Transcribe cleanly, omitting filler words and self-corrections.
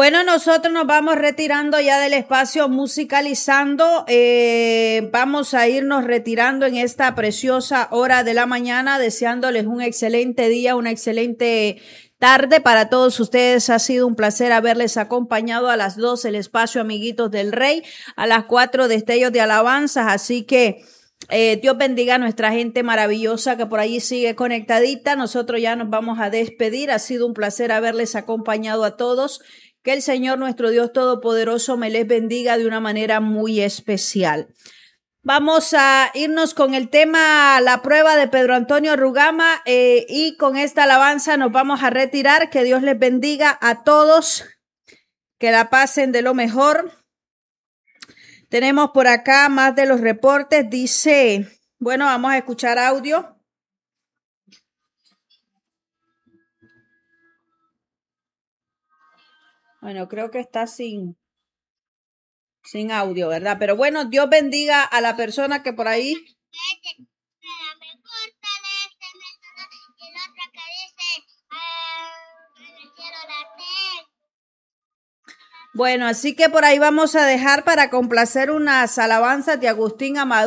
Bueno, nosotros nos vamos retirando ya del espacio musicalizando. Vamos a irnos retirando en esta preciosa hora de la mañana, deseándoles un excelente día, una excelente tarde para todos ustedes. Ha sido un placer haberles acompañado a las 2 el espacio Amiguitos del Rey, a las 4 destellos de alabanzas. Así que Dios bendiga a nuestra gente maravillosa que por allí sigue conectadita. Nosotros ya nos vamos a despedir. Ha sido un placer haberles acompañado a todos. Que el Señor nuestro Dios Todopoderoso me les bendiga de una manera muy especial. Vamos a irnos con el tema La prueba de Pedro Antonio Rugama y con esta alabanza nos vamos a retirar. Que Dios les bendiga a todos, que la pasen de lo mejor. Tenemos por acá más de los reportes. Dice, bueno, vamos a escuchar audio. Bueno, creo que está sin audio, ¿verdad? Pero bueno, Dios bendiga a la persona que por ahí. Bueno, así que por ahí vamos a dejar para complacer unas alabanzas de Agustín Amador.